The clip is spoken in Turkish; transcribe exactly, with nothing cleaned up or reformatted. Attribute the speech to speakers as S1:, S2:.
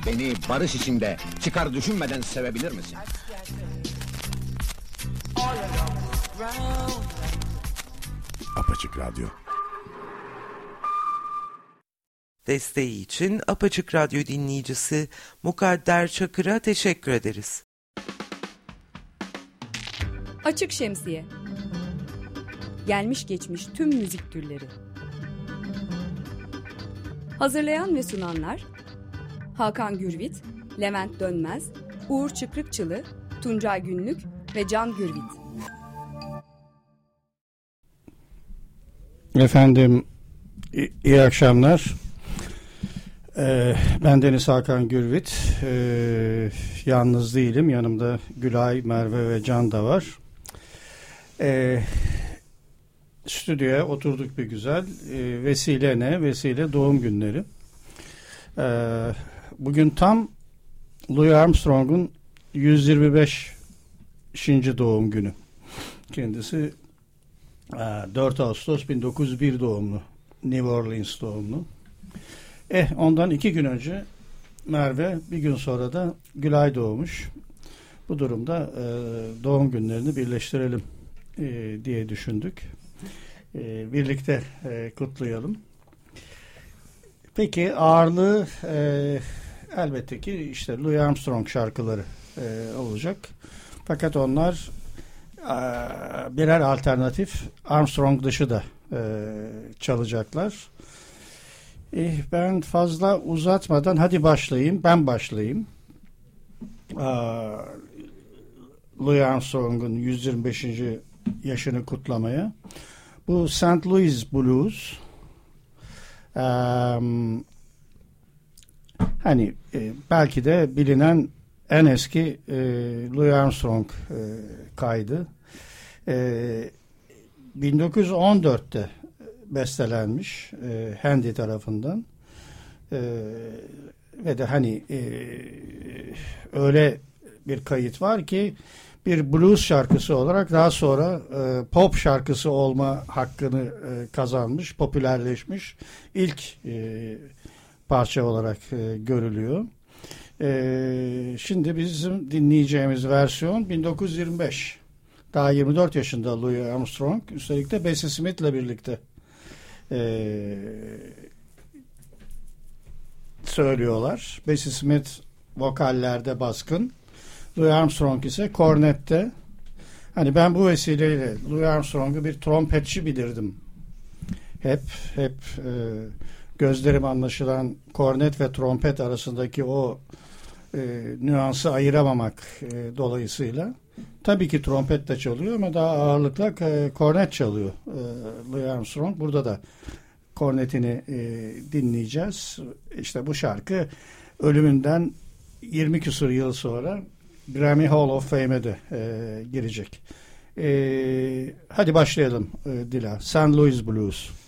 S1: Beni barış içinde çıkar düşünmeden sevebilir misin?
S2: Apaçık Radyo.
S3: Desteği için Apaçık Radyo dinleyicisi Mukadder Çakır'a teşekkür ederiz.
S4: Açık Şemsiye. Gelmiş geçmiş tüm müzik türleri. Hazırlayan ve sunanlar Hakan Gürvit, Levent Dönmez, Uğur Çıkrıkçılı, Tuncay Günlük ve Can Gürvit.
S5: Efendim, iyi akşamlar. Ee, ben Deniz Hakan Gürvit. Ee, yalnız değilim. Yanımda Gülay, Merve ve Can da var. Ee, stüdyoya oturduk bir güzel. Ee, vesile ne? Vesile doğum günleri. Ee, bugün tam Louis Armstrong'un yüz yirmi beşinci doğum günü. Kendisi dört Ağustos bin dokuz yüz bir doğumlu. New Orleans doğumlu. Eh ondan iki gün önce Merve, bir gün sonra da Gülay doğmuş. Bu durumda e, doğum günlerini birleştirelim e, diye düşündük. E, birlikte e, kutlayalım. Peki ağırlığı e, elbette ki işte Louis Armstrong şarkıları e, olacak. Fakat onlar e, birer alternatif Armstrong dışı da e, çalacaklar. E, ben fazla uzatmadan hadi başlayayım. Ben başlayayım. E, Louis Armstrong'un yüz yirmi beşinci yaşını kutlamaya. Bu Saint Louis Blues. Um, hani e, belki de bilinen en eski e, Louis Armstrong e, kaydı. E, bin dokuz yüz on dörtte bestelenmiş e, Handy tarafından e, ve de hani e, öyle bir kayıt var ki bir blues şarkısı olarak daha sonra e, pop şarkısı olma hakkını e, kazanmış, popülerleşmiş ilk e, parça olarak e, görülüyor. E, şimdi bizim dinleyeceğimiz versiyon bin dokuz yüz yirmi beş. Daha yirmi dört yaşında Louis Armstrong. Üstelik de Bessie Smith'le birlikte e, söylüyorlar. Bessie Smith vokallerde baskın. Louis Armstrong ise kornette. Hani ben bu vesileyle Louis Armstrong'u bir trompetçi bilirdim. Hep hep e, gözlerim anlaşılan kornet ve trompet arasındaki o e, nüansı ayıramamak e, dolayısıyla. Tabii ki trompet de çalıyor ama daha ağırlıkla e, kornet çalıyor e, Louis Armstrong. Burada da kornetini e, dinleyeceğiz. İşte bu şarkı ölümünden yirmi küsur yıl sonra Grammy Hall of Fame'e de e, girecek. E, hadi başlayalım e, Dila. Saint Louis Blues.